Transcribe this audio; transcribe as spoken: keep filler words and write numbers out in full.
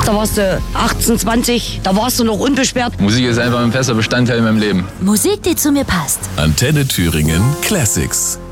Da warst du achtzehn, zwanzig, da warst du noch unbeschwert. Musik ist einfach ein fester Bestandteil in meinem Leben. Musik, die zu mir passt. Antenne Thüringen Classics.